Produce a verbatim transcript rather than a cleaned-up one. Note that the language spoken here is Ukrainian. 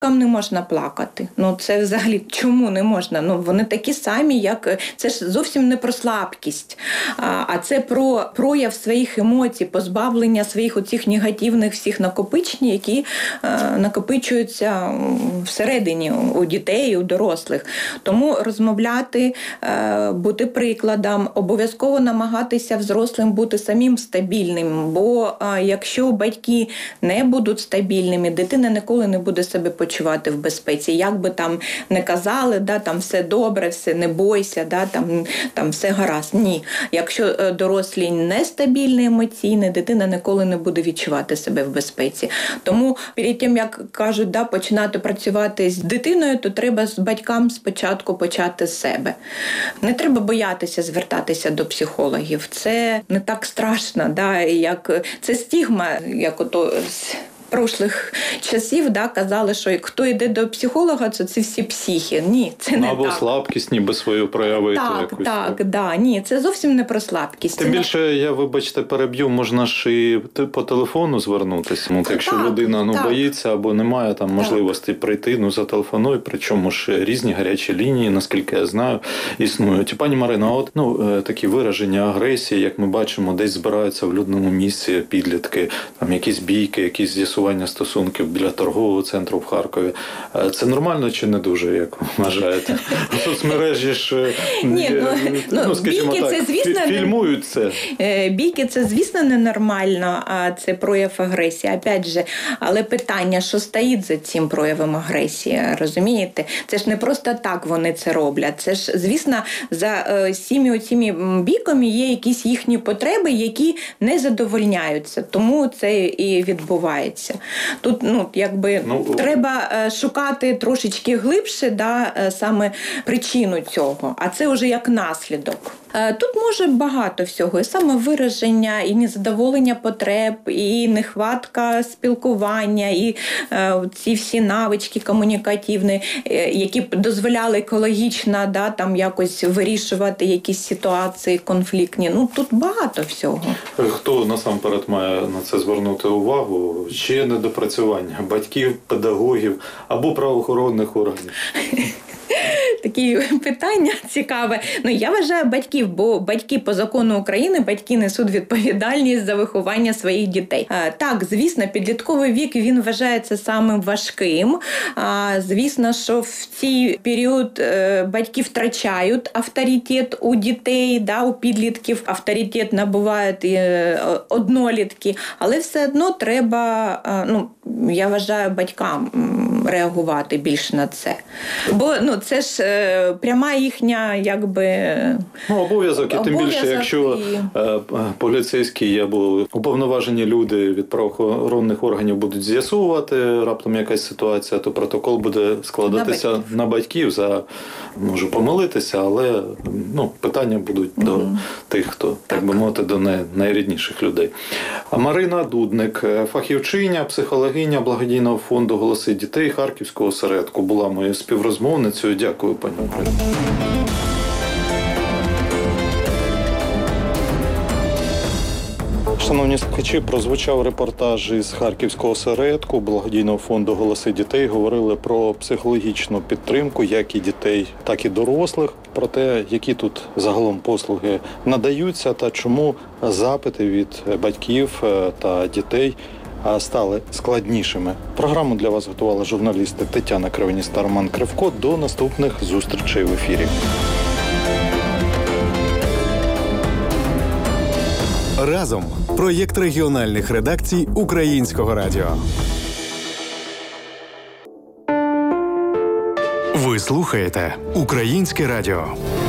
не можна плакати. Ну, це взагалі чому не можна? Ну, вони такі самі, як... Це ж зовсім не про слабкість, а це про прояв своїх емоцій, позбавлення своїх оцих негативних всіх накопичень, які накопичуються всередині у дітей, у дорослих. Тому розмовляти, бути прикладом, обов'язково намагатися взрослим бути самим стабільним, бо якщо батьки не будуть стабільними, дитина ніколи не буде себе почувати в безпеці. Як би там не казали, да, там все добре, все не бойся, да, там, там все гаразд. Ні. Якщо дорослі нестабільні емоційні, дитина ніколи не буде відчувати себе в безпеці. Тому перед тим, як кажуть, да, починати працювати з дитиною, то треба з батькам спочатку почати з себе. Не треба боятися звертатися до психологів. Це не так страшно, да, як це стигма, як ото з прошлих часів, да, казали, що хто йде до психолога, то це всі психи. Ні, це не або так. Або слабкість ніби свою проявити. Так, якусь. так, так, да. Ні, це зовсім не про слабкість. Тим більше, я, вибачте, переб'ю, можна ж і по телефону звернутися. Ну, якщо так, людина ну, боїться або немає там можливості прийти, ну зателефонуй, причому ж різні гарячі лінії, наскільки я знаю, існують. І, пані Марино, от ну, такі вираження агресії, як ми бачимо, десь збираються в людному місці підлітки, там якісь бійки, якісь з'ясування стосунків біля торгового центру в Харкові. Це нормально чи не дуже, як ви вважаєте? Соцмережі ж, Ні, ну, ну, ну, скажімо бійки, так, це, звісно, фільмують це. Бійки – це, звісно, ненормально, а це прояв агресії. Опять же, але питання, що стоїть за цим проявом агресії, розумієте? Це ж не просто так вони це роблять. Це ж, звісно, за всіми оціми бійками є якісь їхні потреби, які не задовольняються. Тому це і відбувається. Тут, ну, якби, ну, треба шукати трошечки глибше, да, саме причину цього, а це вже як наслідок. Тут може багато всього, і самовираження, і незадоволення потреб, і нехватка спілкування, і е, ці всі навички комунікативні, е, які дозволяли екологічно, да, там якось вирішувати якісь ситуації конфліктні. Ну, тут багато всього. Хто насамперед має на це звернути увагу? Чи недопрацювання батьків, педагогів або правоохоронних органів? Такі питання цікаве. Ну, я вважаю батьків, бо батьки по закону України, батьки несуть відповідальність за виховання своїх дітей. Так, звісно, підлітковий вік, він вважається самим важким. Звісно, що в цей період батьки втрачають авторитет у дітей, да, у підлітків. Авторитет набувають однолітки, але все одно треба, ну, я вважаю, батькам реагувати більше на це. Бо, ну, це ж е, пряма їхня, якби... Ну, обов'язок, і тим більше, якщо і... е, поліцейські або уповноважені люди від правоохоронних органів будуть з'ясовувати раптом якась ситуація, то протокол буде складатися на батьків, на батьків за, можу помилитися, але, ну, питання будуть mm-hmm. до тих, хто, так, так би мовити, до найрідніших людей. А Марина Дудник, фахівчиня, психологиня благодійного фонду «Голоси дітей» Харківського осередку, була моєю співрозмовницею. Дякую, пані Марино. Шановні слухачі, прозвучав репортаж із Харківського осередку благодійного фонду «Голоси дітей». Говорили про психологічну підтримку як і дітей, так і дорослих, про те, які тут загалом послуги надаються та чому запити від батьків та дітей стали складнішими. Програму для вас готували журналісти Тетяна Кривеніс та Роман Кривко. До наступних зустрічей в ефірі. Разом. Проєкт регіональних редакцій Українського радіо. Ви слухаєте Українське радіо.